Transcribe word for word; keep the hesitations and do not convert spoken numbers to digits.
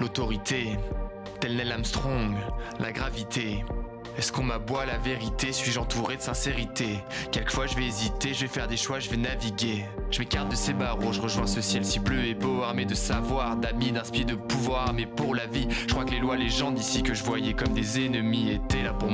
L'autorité, tel Neil Armstrong, la gravité. Est-ce qu'on m'aboie la vérité? Suis-je entouré de sincérité? Quelquefois je vais hésiter, je vais faire des choix, je vais naviguer. Je m'écarte de ces barreaux, je rejoins ce ciel si bleu et beau, armé de savoir, d'amis, d'inspi, de pouvoir, armé pour la vie. Je crois que les lois, les gens d'ici que je voyais comme des ennemis étaient là pour